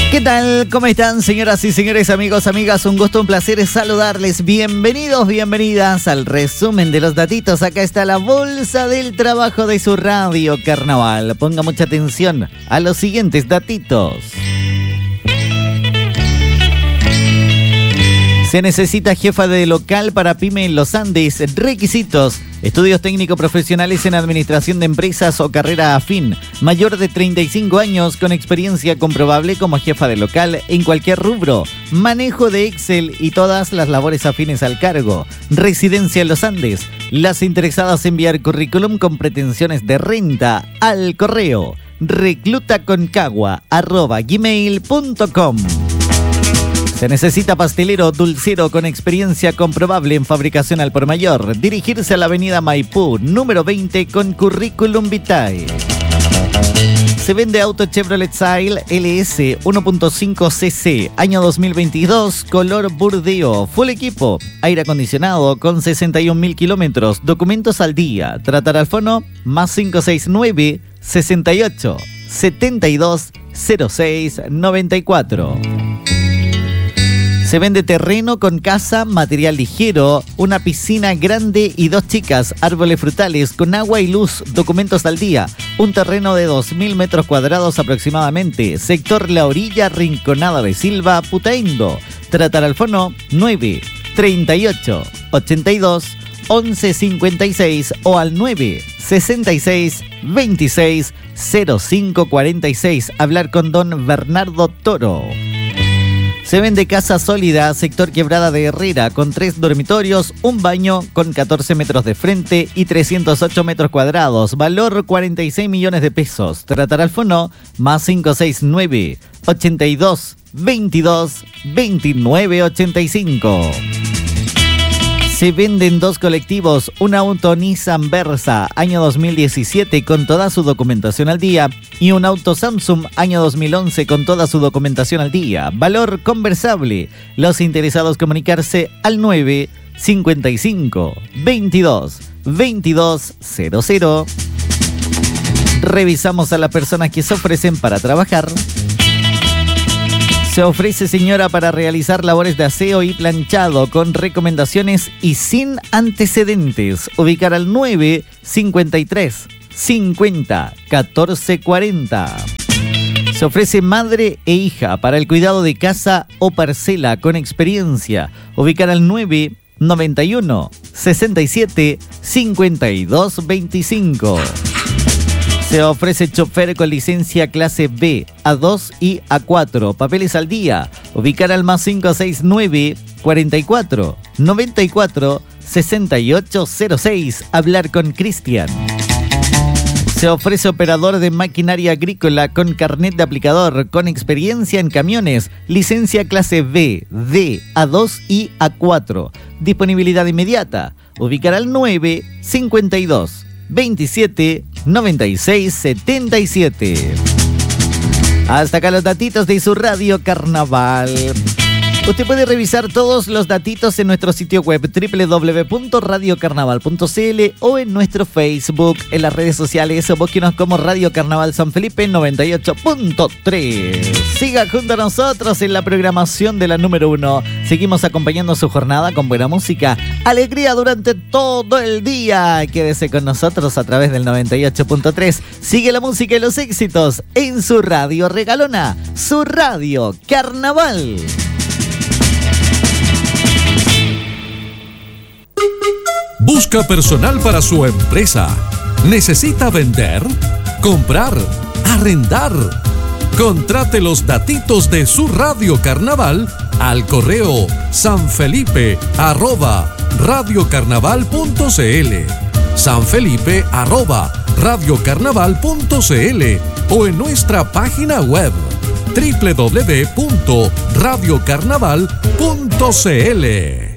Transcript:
¿Qué tal? ¿Cómo están, señoras y señores, amigos, amigas? Un gusto, un placer saludarles. Bienvenidos, bienvenidas al resumen de los datitos. Acá está la bolsa del trabajo de su radio Carnaval. Ponga mucha atención a los siguientes datitos. Se necesita jefa de local para PYME en los Andes. Requisitos: estudios técnicos profesionales en administración de empresas o carrera afín. Mayor de 35 años con experiencia comprobable como jefa de local en cualquier rubro. Manejo de Excel y todas las labores afines al cargo. Residencia en los Andes. Las interesadas enviar currículum con pretensiones de renta al correo reclutaconcagua@gmail.com. Se necesita pastelero dulcero con experiencia comprobable en fabricación al por mayor. Dirigirse a la avenida Maipú, número 20, con currículum vitae. Se vende auto Chevrolet Sail LS 1.5 cc, año 2022, color burdeo, full equipo, aire acondicionado con 61.000 kilómetros, documentos al día. Tratar al fono más 569 68 72 06 94. Se vende terreno con casa, material ligero, una piscina grande y 2 chicas, árboles frutales con agua y luz, documentos al día. Un terreno de 2.000 metros cuadrados aproximadamente. Sector La Orilla, Rinconada de Silva, Putaendo. Tratar al fono 9 38 82 11 56 o al 9 66 26 05 46. Hablar con don Bernardo Toro. Se vende casa sólida, sector Quebrada de Herrera, con 3 dormitorios, un baño con 14 metros de frente y 308 metros cuadrados. Valor 46 millones de pesos. Tratar al fono más 569 82 22 29 85. Se venden 2 colectivos, un auto Nissan Versa, año 2017, con toda su documentación al día, y un auto Samsung, año 2011, con toda su documentación al día. Valor conversable. Los interesados comunicarse al 9 55 22 22 00. Revisamos a las personas que se ofrecen para trabajar. Se ofrece señora para realizar labores de aseo y planchado con recomendaciones y sin antecedentes. Ubicar al 9 53 50 14 40. Se ofrece madre e hija para el cuidado de casa o parcela con experiencia. Ubicar al 9 91 67 52 25. Se ofrece chofer con licencia clase B, A2 y A4. Papeles al día. Ubicar al más 569 44 94 6806. Hablar con Cristian. Se ofrece operador de maquinaria agrícola con carnet de aplicador, con experiencia en camiones, licencia clase B, D, A2 y A4. Disponibilidad inmediata. Ubicar al 9 52 27 96 77. Hasta acá los datitos de su radio Carnaval. Usted puede revisar todos los datitos en nuestro sitio web www.radiocarnaval.cl o en nuestro Facebook, en las redes sociales. Búsquenos como Radio Carnaval San Felipe 98.3. Siga junto a nosotros en la programación de la número 1. Seguimos acompañando su jornada con buena música, alegría durante todo el día. Quédese con nosotros a través del 98.3. Sigue la música y los éxitos en su radio regalona, su radio Carnaval. Busca personal para su empresa. ¿Necesita vender? ¿Comprar? ¿Arrendar? Contrate los datitos de su radio Carnaval al correo sanfelipe@radiocarnaval.cl, sanfelipe@radiocarnaval.cl o en nuestra página web www.radiocarnaval.cl.